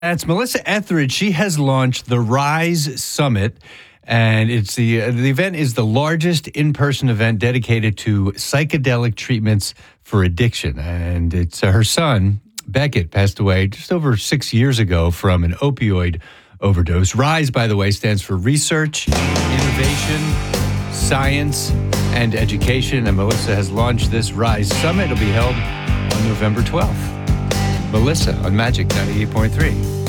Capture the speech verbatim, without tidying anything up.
That's Melissa Etheridge. She has launched the Rise Summit, and it's the uh, the event is the largest in-person event dedicated to psychedelic treatments for addiction. And it's uh, her son, Beckett, passed away just over six years ago from an opioid overdose. Rise, by the way, stands for Research, Innovation, Science, and Education. And Melissa has launched this Rise Summit. It'll be held on November twelfth. Melissa on Magic ninety-eight point three.